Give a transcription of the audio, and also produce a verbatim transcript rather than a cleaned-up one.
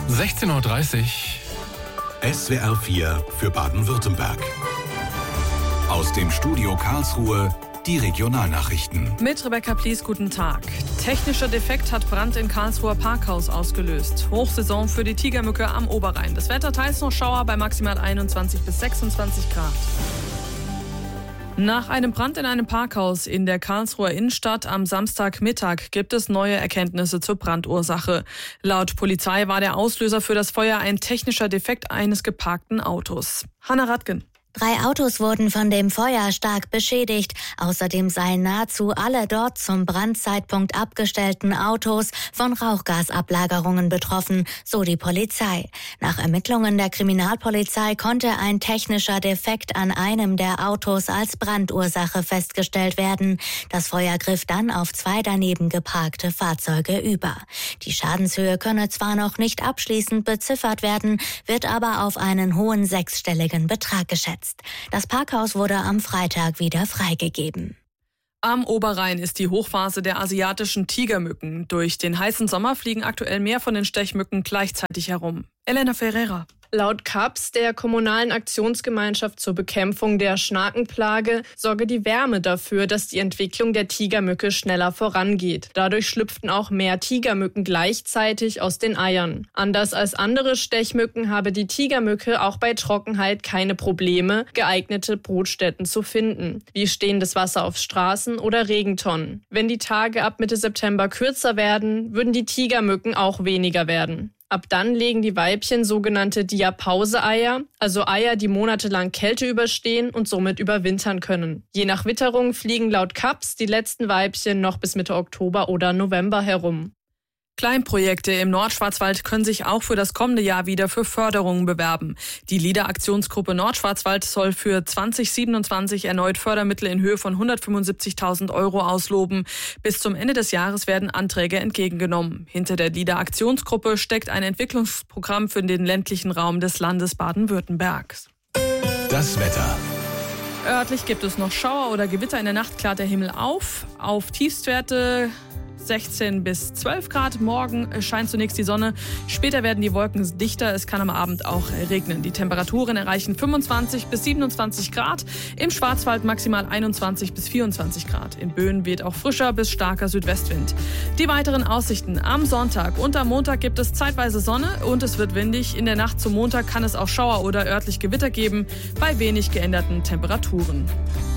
sechzehn Uhr dreißig. S W R vier für Baden-Württemberg. Aus dem Studio Karlsruhe die Regionalnachrichten. Mit Rebecca Plies, guten Tag. Technischer Defekt hat Brand in Karlsruher Parkhaus ausgelöst. Hochsaison für die Tigermücke am Oberrhein. Das Wetter teils noch Schauer bei maximal einundzwanzig bis sechsundzwanzig Grad. Nach einem Brand in einem Parkhaus in der Karlsruher Innenstadt am Samstagmittag gibt es neue Erkenntnisse zur Brandursache. Laut Polizei war der Auslöser für das Feuer ein technischer Defekt eines geparkten Autos. Hanna Radgen. Drei Autos wurden von dem Feuer stark beschädigt. Außerdem seien nahezu alle dort zum Brandzeitpunkt abgestellten Autos von Rauchgasablagerungen betroffen, so die Polizei. Nach Ermittlungen der Kriminalpolizei konnte ein technischer Defekt an einem der Autos als Brandursache festgestellt werden. Das Feuer griff dann auf zwei daneben geparkte Fahrzeuge über. Die Schadenshöhe könne zwar noch nicht abschließend beziffert werden, wird aber auf einen hohen sechsstelligen Betrag geschätzt. Das Parkhaus wurde am Freitag wieder freigegeben. Am Oberrhein ist die Hochphase der asiatischen Tigermücken. Durch den heißen Sommer fliegen aktuell mehr von den Stechmücken gleichzeitig herum. Elena Ferreira. Laut C A P S, der Kommunalen Aktionsgemeinschaft zur Bekämpfung der Schnakenplage, sorge die Wärme dafür, dass die Entwicklung der Tigermücke schneller vorangeht. Dadurch schlüpften auch mehr Tigermücken gleichzeitig aus den Eiern. Anders als andere Stechmücken habe die Tigermücke auch bei Trockenheit keine Probleme, geeignete Brutstätten zu finden, wie stehendes Wasser auf Straßen oder Regentonnen. Wenn die Tage ab Mitte September kürzer werden, würden die Tigermücken auch weniger werden. Ab dann legen die Weibchen sogenannte Diapause-Eier, also Eier, die monatelang Kälte überstehen und somit überwintern können. Je nach Witterung fliegen laut C A P S die letzten Weibchen noch bis Mitte Oktober oder November herum. Kleinprojekte im Nordschwarzwald können sich auch für das kommende Jahr wieder für Förderungen bewerben. Die LIDA-Aktionsgruppe Nordschwarzwald soll für zwanzig siebenundzwanzig erneut Fördermittel in Höhe von hundertfünfundsiebzigtausend Euro ausloben. Bis zum Ende des Jahres werden Anträge entgegengenommen. Hinter der LIDA-Aktionsgruppe steckt ein Entwicklungsprogramm für den ländlichen Raum des Landes Baden-Württembergs. Das Wetter. Örtlich gibt es noch Schauer oder Gewitter. In der Nacht klart der Himmel auf. Auf Tiefstwerte sechzehn bis zwölf Grad. Morgen scheint zunächst die Sonne. Später werden die Wolken dichter. Es kann am Abend auch regnen. Die Temperaturen erreichen fünfundzwanzig bis siebenundzwanzig Grad. Im Schwarzwald maximal einundzwanzig bis vierundzwanzig Grad. In Böen weht auch frischer bis starker Südwestwind. Die weiteren Aussichten: Am Sonntag und am Montag gibt es zeitweise Sonne und es wird windig. In der Nacht zum Montag kann es auch Schauer oder örtlich Gewitter geben, bei wenig geänderten Temperaturen.